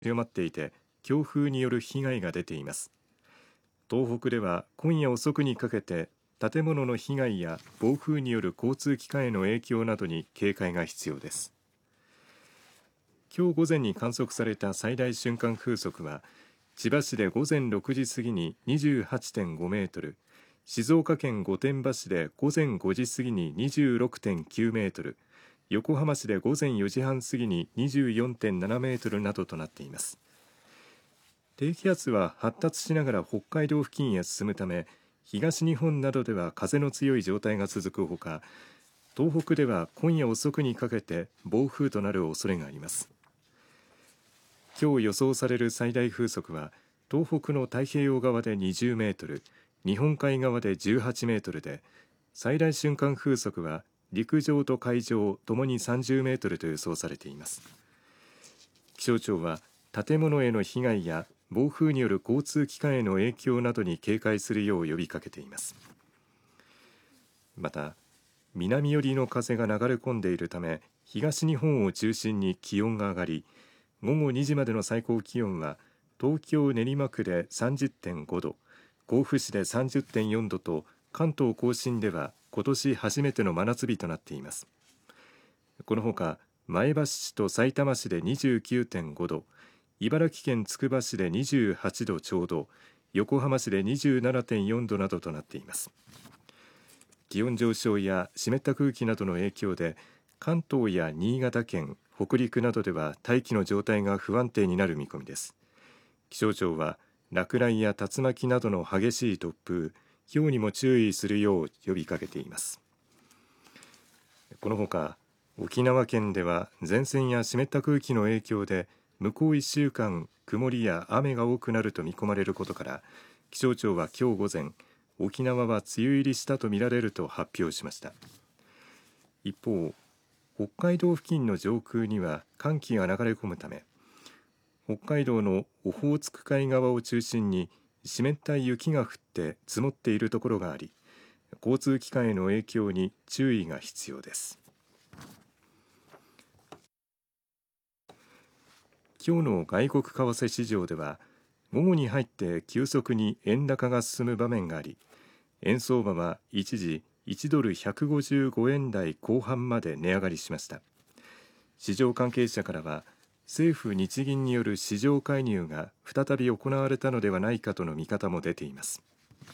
強まっていて強風による被害が出ています。東北では今夜遅くにかけて建物の被害や暴風による交通機関への影響などに警戒が必要です。今日午前に観測された最大瞬間風速は千葉市で午前6時過ぎに 28.5 メートル、静岡県御殿場市で午前5時過ぎに 26.9 メートル、横浜市で午前4時半過ぎに 24.7 メートルなどとなっています。低気圧は発達しながら北海道付近へ進むため、東日本などでは風の強い状態が続くほか、東北では今夜遅くにかけて暴風となる恐れがあります。今日予想される最大風速は東北の太平洋側で20メートル、日本海側で18メートルで、最大瞬間風速は陸上と海上ともに30メートルと予想されています。気象庁は建物への被害や暴風による交通機関への影響などに警戒するよう呼びかけています。また、南寄りの風が流れ込んでいるため、東日本を中心に気温が上がり、午後2時までの最高気温は東京練馬区で 30.5 度、甲府市で 30.4 度と関東甲信では今年初めての真夏日となっています。このほか前橋市とさいたま市で 29.5 度、茨城県つくば市で28度ちょうど、横浜市で 27.4 度などとなっています。気温上昇や湿った空気などの影響で関東や新潟県、北陸などでは大気の状態が不安定になる見込みです。気象庁は落雷や竜巻などの激しい突風、ひょうにも注意するよう呼びかけています。このほか沖縄県では前線や湿った空気の影響で向こう1週間曇りや雨が多くなると見込まれることから、気象庁は今日午前、沖縄は梅雨入りしたとみられると発表しました。一方、北海道付近の上空には寒気が流れ込むため、北海道のオホーツク海側を中心に湿った雪が降って積もっているところがあり、交通機関への影響に注意が必要です。今日の外国為替市場では午後に入って急速に円高が進む場面があり、円相場は一時1ドル155円台後半まで値上がりしました。市場関係者からは政府日銀による市場介入が再び行われたのではないかとの見方も出ています。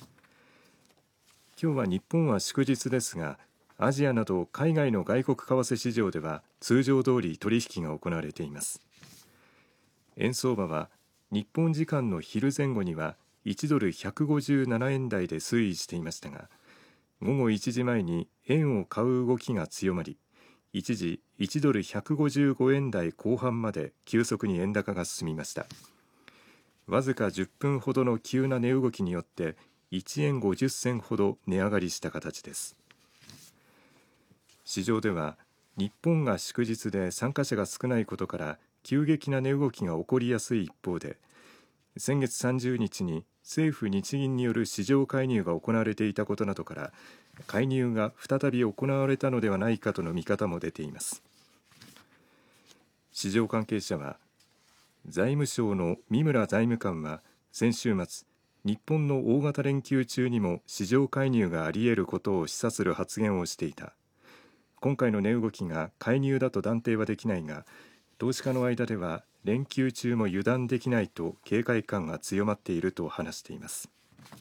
今日は日本は祝日ですが、アジアなど海外の外国為替市場では通常通り取引が行われています。円相場は日本時間の昼前後には1ドル157円台で推移していましたが、午後1時前に円を買う動きが強まり、一時1ドル155円台後半まで急速に円高が進みました。わずか10分ほどの急な値動きによって1円50銭ほど値上がりした形です。市場では日本が祝日で参加者が少ないことから急激な値動きが起こりやすい一方で、先月30日に政府日銀による市場介入が行われていたことなどから介入が再び行われたのではないかとの見方も出ています。市場関係者は財務省の三村財務官は先週末、日本の大型連休中にも市場介入があり得ることを示唆する発言をしていた。今回の値動きが介入だと断定はできないが、投資家の間では連休中も油断できないと警戒感が強まっていると話しています。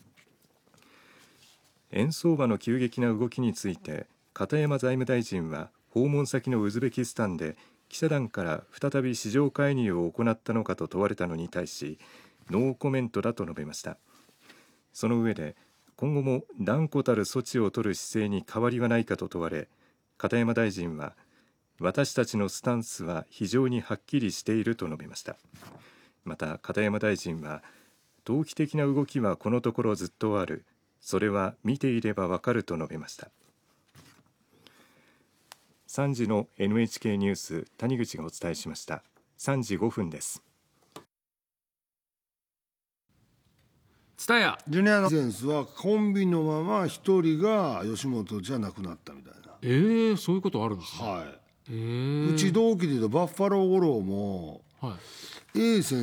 円相場の急激な動きについて片山財務大臣は訪問先のウズベキスタンで記者団から再び市場介入を行ったのかと問われたのに対し、ノーコメントだと述べました。その上で今後も断固たる措置を取る姿勢に変わりはないかと問われ、片山大臣は私たちのスタンスは非常にはっきりしていると述べました。また片山大臣は投機的な動きはこのところずっとある、それは見ていればわかると述べました。3時の NHK ニュース、谷口がお伝えしました。3時5分です。 蔦屋ジュニアのビジネスはコンビのまま一人が吉本じゃなくなったみたいな。 そういうことあるんですね。 はい。うち同期でいうとバッファロー五郎も、 はい、 A 先